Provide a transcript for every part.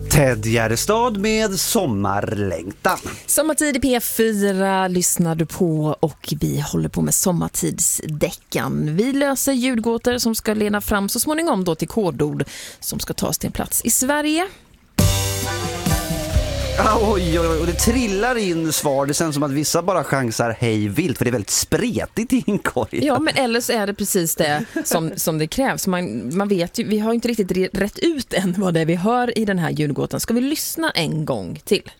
Ted Gärdestad med Sommarlängtan. Sommartid i P4 lyssnar du på och vi håller på med sommartidsdäckan. Vi löser ljudgåtor som ska leda fram så småningom då till kodord som ska tas till en plats i Sverige. Oj, och det trillar in svar. Det känns som att vissa bara chansar hej vilt, för det är väldigt spretigt i inkorgen. Ja, men eller så är det precis det som det krävs. Man vet ju, vi har inte riktigt rätt ut än vad det är vi hör i den här ljudgåtan. Ska vi lyssna en gång till?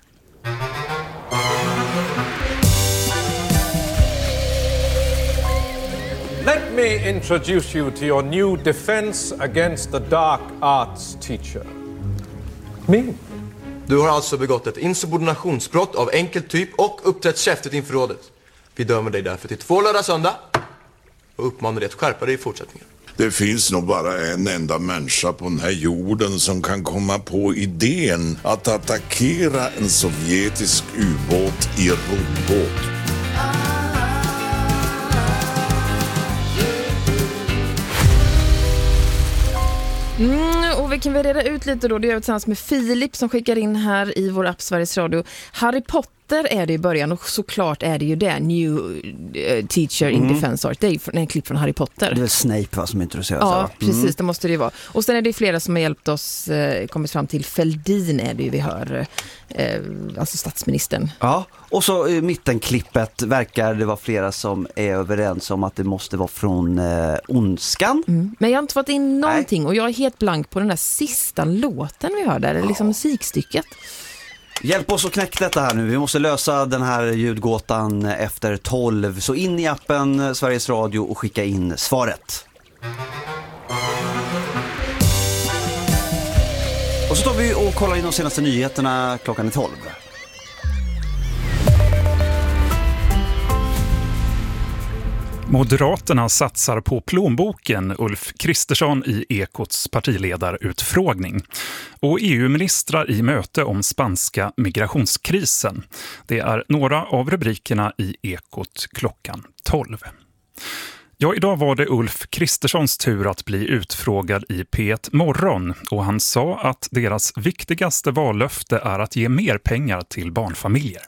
Let me introduce you to your new defense against the dark arts teacher. Me. Du har alltså begått ett insubordinationsbrott av enkel typ och uppträtt käftigt inför rådet. Vi dömer dig därför till 2 lördag söndag och uppmanar dig att skärpa dig i fortsättningen. Det finns nog bara en enda människa på den här jorden som kan komma på idén att attackera en sovjetisk ubåt i roddbåt. Och vi kan väl reda ut lite då. Det gör vi tillsammans med Filip som skickar in här i vår app Sveriges Radio. Harry Potter är det i början och såklart är det ju det. New teacher in defense art. Det är en klipp från Harry Potter. Det är Snape som introduceras. Ja, precis. Det måste det ju vara. Och sen är det flera som har hjälpt oss kommit fram till Fälldin är det ju vi hör. Alltså statsministern. Ja, och så i mittenklippet verkar det vara flera som är överens om att det måste vara från Ondskan. Men jag har inte fått in någonting. Och jag är helt blank på den där sista låten vi hör där. Det är liksom musikstycket. Hjälp oss att knäcka detta här nu. Vi måste lösa den här ljudgåtan efter 12. Så in i appen Sveriges Radio och skicka in svaret. Och så tar vi och kollar in de senaste nyheterna klockan är 12. Moderaterna satsar på plånboken, Ulf Kristersson i Ekots partiledarutfrågning. Och EU-ministrar i möte om spanska migrationskrisen. Det är några av rubrikerna i Ekot klockan 12. Ja, idag var det Ulf Kristerssons tur att bli utfrågad i P1 Morgon och han sa att deras viktigaste vallöfte är att ge mer pengar till barnfamiljer.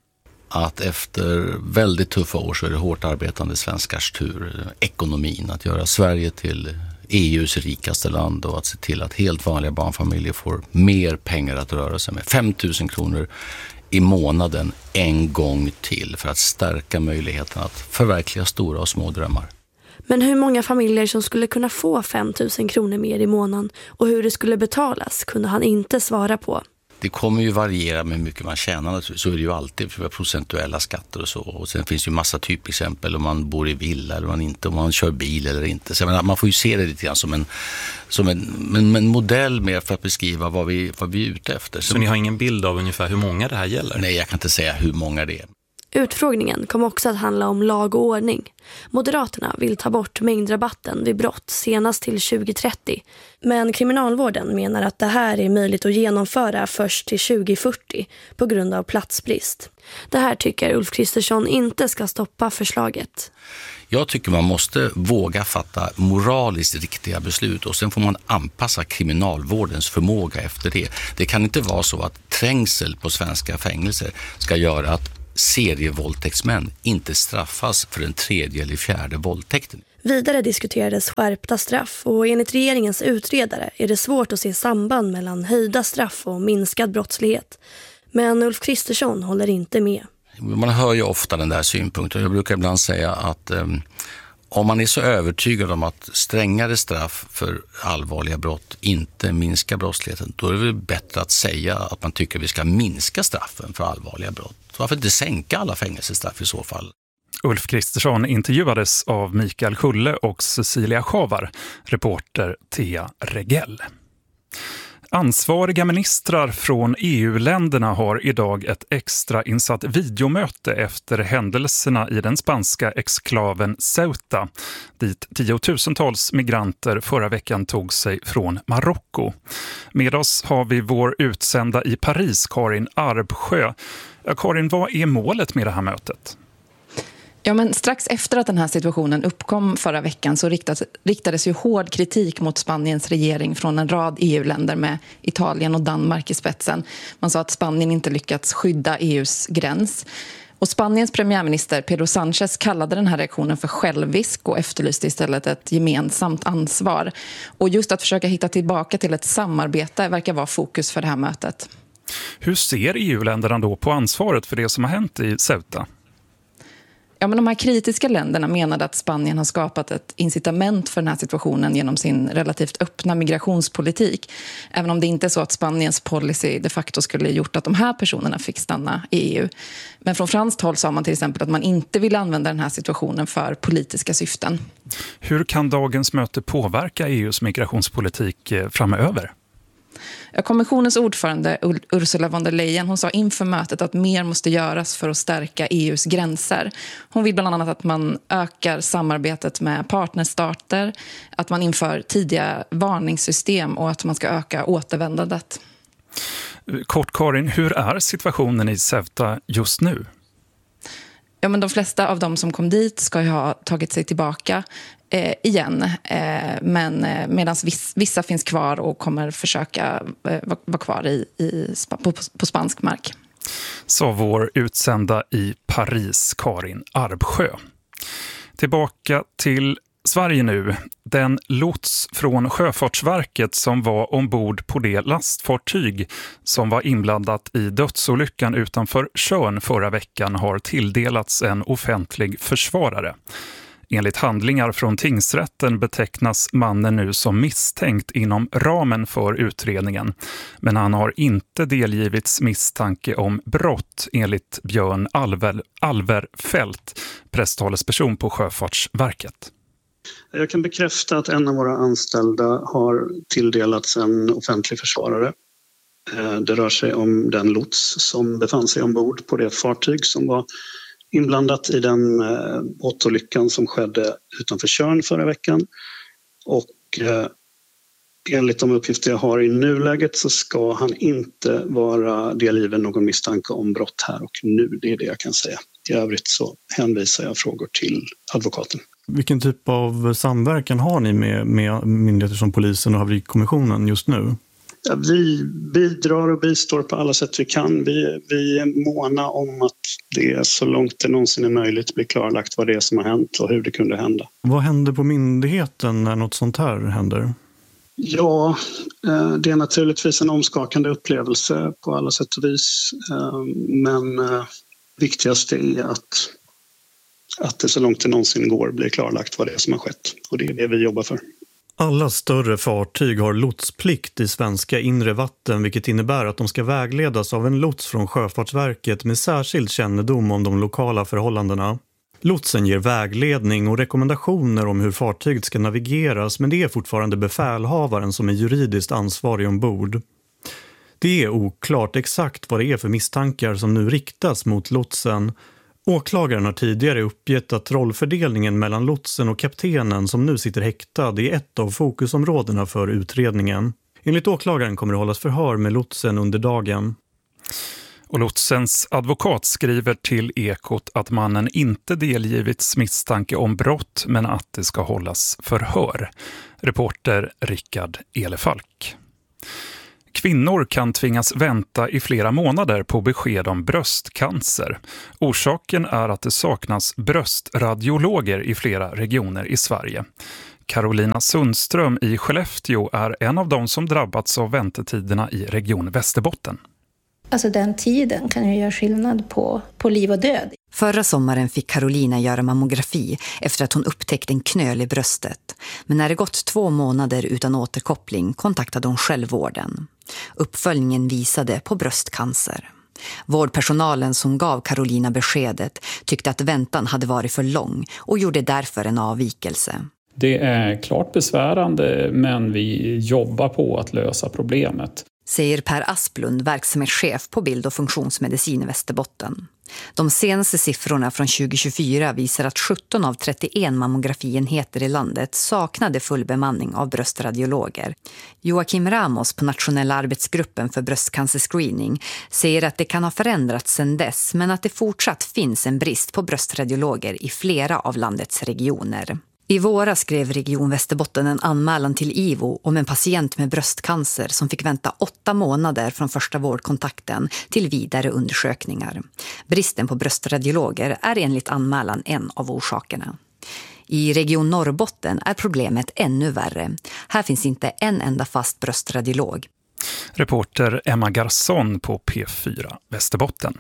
Att efter väldigt tuffa år så är det hårt arbetande svenskars tur, ekonomin, att göra Sverige till EUs rikaste land och att se till att helt vanliga barnfamiljer får mer pengar att röra sig med. 5 000 kronor i månaden en gång till för att stärka möjligheten att förverkliga stora och små drömmar. Men hur många familjer som skulle kunna få 5 000 kronor mer i månaden och hur det skulle betalas kunde han inte svara på. Det kommer ju variera med hur mycket man tjänar, så är det ju alltid för procentuella skatter och så. Och sen finns det ju massa typexempel om man bor i villa eller om man kör bil eller inte. Så man får ju se det lite grann som en modell mer för att beskriva vad vi är ute efter. Så ni har ingen bild av ungefär hur många det här gäller? Nej, jag kan inte säga hur många det är. Utfrågningen kom också att handla om lag och ordning. Moderaterna vill ta bort mängdrabatten vid brott senast till 2030. Men kriminalvården menar att det här är möjligt att genomföra först till 2040 på grund av platsbrist. Det här tycker Ulf Kristersson inte ska stoppa förslaget. Jag tycker man måste våga fatta moraliskt riktiga beslut och sen får man anpassa kriminalvårdens förmåga efter det. Det kan inte vara så att trängsel på svenska fängelser ska göra att serievåldtäktsmän inte straffas för den 3:e eller 4:e våldtäkten. Vidare diskuterades skärpta straff och enligt regeringens utredare är det svårt att se samband mellan höjda straff och minskad brottslighet. Men Ulf Kristersson håller inte med. Man hör ju ofta den där synpunkten. Jag brukar ibland säga att om man är så övertygad om att strängare straff för allvarliga brott inte minskar brottsligheten, då är det väl bättre att säga att man tycker att vi ska minska straffen för allvarliga brott. Varför inte sänka alla fängelsestraff i så fall? Ulf Kristersson intervjuades av Mikael Kulle och Cecilia Schavar, reporter Thea Regell. Ansvariga ministrar från EU-länderna har idag ett extra insatt videomöte efter händelserna i den spanska exklaven Ceuta, dit tiotusentals migranter förra veckan tog sig från Marocko. Med oss har vi vår utsända i Paris, Karin Arbsjö. Karin, vad är målet med det här mötet? Ja, men strax efter att den här situationen uppkom förra veckan så riktades ju hård kritik mot Spaniens regering från en rad EU-länder med Italien och Danmark i spetsen. Man sa att Spanien inte lyckats skydda EUs gräns. Och Spaniens premiärminister Pedro Sánchez kallade den här reaktionen för självisk och efterlyste istället ett gemensamt ansvar. Och just att försöka hitta tillbaka till ett samarbete verkar vara fokus för det här mötet. Hur ser EU-länderna då på ansvaret för det som har hänt i Ceuta? Ja, men de här kritiska länderna menade att Spanien har skapat ett incitament för den här situationen genom sin relativt öppna migrationspolitik. Även om det inte är så att Spaniens policy de facto skulle gjort att de här personerna fick stanna i EU. Men från franskt håll sa man till exempel att man inte ville använda den här situationen för politiska syften. Hur kan dagens möte påverka EUs migrationspolitik framöver? Kommissionens ordförande Ursula von der Leyen, hon sa inför mötet att mer måste göras för att stärka EUs gränser. Hon vill bland annat att man ökar samarbetet med partnerstater, att man inför tidiga varningssystem och att man ska öka återvändandet. Kort Karin, hur är situationen i Ceuta just nu? Ja, men de flesta av dem som kom dit ska ju ha tagit sig tillbaka igen. Men medan vissa finns kvar och kommer försöka vara kvar på spansk mark. Sa vår utsända i Paris, Karin Arbsjö. Tillbaka till Sverige nu. Den lots från Sjöfartsverket som var ombord på det lastfartyg som var inblandat i dödsolyckan utanför Tjörn förra veckan har tilldelats en offentlig försvarare. Enligt handlingar från tingsrätten betecknas mannen nu som misstänkt inom ramen för utredningen. Men han har inte delgivits misstanke om brott enligt Björn Alverfelt, presstalesperson på Sjöfartsverket. Jag kan bekräfta att en av våra anställda har tilldelats en offentlig försvarare. Det rör sig om den lots som befann sig ombord på det fartyg som var inblandat i den båtolyckan som skedde utanför Tjörn förra veckan. Och enligt de uppgifter jag har i nuläget så ska han inte vara delgiven någon misstanke om brott här och nu. Det är det jag kan säga. I övrigt så hänvisar jag frågor till advokaten. Vilken typ av samverkan har ni med myndigheter som polisen och haverikommissionen just nu? Ja, vi bidrar och bistår på alla sätt vi kan. Vi är måna om att det så långt det någonsin är möjligt blir klarlagt vad det är som har hänt och hur det kunde hända. Vad händer på myndigheten när något sånt här händer? Ja, det är naturligtvis en omskakande upplevelse på alla sätt och vis. Men viktigast är att det så långt det någonsin går blir klarlagt vad det är som har skett. Och det är det vi jobbar för. Alla större fartyg har lotsplikt i svenska inre vatten, vilket innebär att de ska vägledas av en lots från Sjöfartsverket med särskild kännedom om de lokala förhållandena. Lotsen ger vägledning och rekommendationer om hur fartyget ska navigeras, men det är fortfarande befälhavaren som är juridiskt ansvarig ombord. Det är oklart exakt vad det är för misstankar som nu riktas mot lotsen. Åklagaren har tidigare uppgett att rollfördelningen mellan lotsen och kaptenen som nu sitter häktad är ett av fokusområdena för utredningen. Enligt åklagaren kommer det hållas förhör med lotsen under dagen. Och lotsens advokat skriver till Ekot att mannen inte delgivits misstanke om brott men att det ska hållas förhör. Reporter Rickard Elefalk. Kvinnor kan tvingas vänta i flera månader på besked om bröstcancer. Orsaken är att det saknas bröstradiologer i flera regioner i Sverige. Carolina Sundström i Skellefteå är en av de som drabbats av väntetiderna i region Västerbotten. Alltså den tiden kan ju göra skillnad på liv och död. Förra sommaren fick Carolina göra mammografi efter att hon upptäckte en knöl i bröstet. Men när det gått 2 månader utan återkoppling kontaktade hon självvården. Uppföljningen visade på bröstcancer. Vårdpersonalen som gav Carolina beskedet tyckte att väntan hade varit för lång och gjorde därför en avvikelse. Det är klart besvärande, men vi jobbar på att lösa problemet. säger Per Asplund, verksamhetschef på bild- och funktionsmedicin i Västerbotten. De senaste siffrorna från 2024 visar att 17 av 31 mammografienheter i landet saknade full bemanning av bröstradiologer. Joakim Ramos på Nationella arbetsgruppen för bröstcancerscreening säger att det kan ha förändrats sedan dess, men att det fortsatt finns en brist på bröstradiologer i flera av landets regioner. I våras skrev Region Västerbotten en anmälan till IVO om en patient med bröstcancer som fick vänta 8 månader från första vårdkontakten till vidare undersökningar. Bristen på bröstradiologer är enligt anmälan en av orsakerna. I Region Norrbotten är problemet ännu värre. Här finns inte en enda fast bröstradiolog. Reporter Emma Garson på P4 Västerbotten.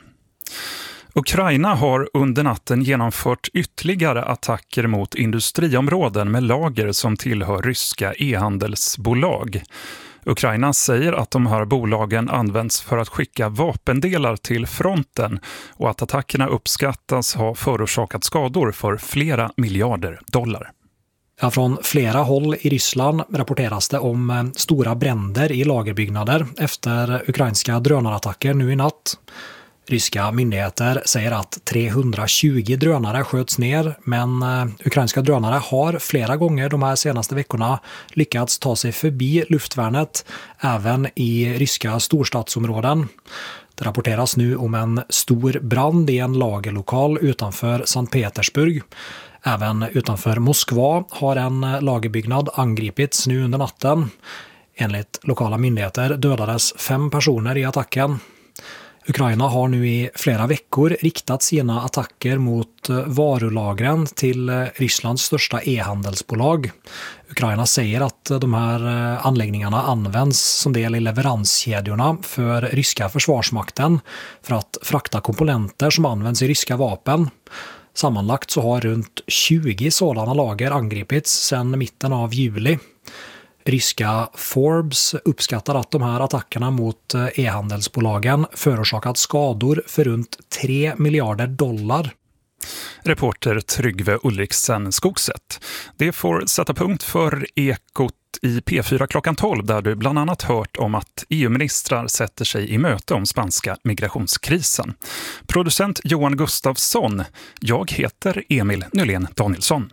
Ukraina har under natten genomfört ytterligare attacker mot industriområden med lager som tillhör ryska e-handelsbolag. Ukraina säger att de här bolagen används för att skicka vapendelar till fronten och att attackerna uppskattas ha förorsakat skador för flera miljarder dollar. Ja, från flera håll i Ryssland rapporteras det om stora bränder i lagerbyggnader efter ukrainska drönarattacker nu i natt. Ryska myndigheter säger att 320 drönare sköts ner, men ukrainska drönare har flera gånger de här senaste veckorna lyckats ta sig förbi luftvärnet även i ryska storstadsområden. Det rapporteras nu om en stor brand i en lagerlokal utanför Sankt Petersburg. Även utanför Moskva har en lagerbyggnad angripits nu under natten. Enligt lokala myndigheter dödades 5 personer i attacken. Ukraina har nu i flera veckor riktat sina attacker mot varulagren till Rysslands största e-handelsbolag. Ukraina säger att de här anläggningarna används som del i leveranskedjorna för ryska försvarsmakten för att frakta komponenter som används i ryska vapen. Sammanlagt så har runt 20 sådana lager angripits sedan mitten av juli. Ryska Forbes uppskattar att de här attackerna mot e-handelsbolagen förorsakat skador för runt 3 miljarder dollar. Reporter Tryggve Ulriksen Skogset. Det får sätta punkt för Ekot i P4 klockan 12 där du bland annat hört om att EU-ministrar sätter sig i möte om spanska migrationskrisen. Producent Johan Gustafsson. Jag heter Emil Nylén Danielsson.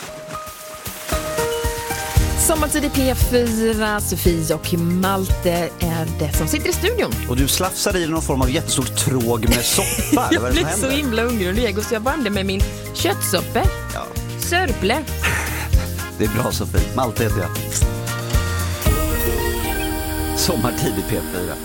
Sommartid i P4, Sofie och Malte är det som sitter i studion. Och du slafsar i någon form av jättestor tråg med soppa. Jag blir så himla hungrig och Lego så jag värmde med min köttsoppe. Ja. Sörple. Det är bra Sofie. Malte heter jag. Sommartid i P4.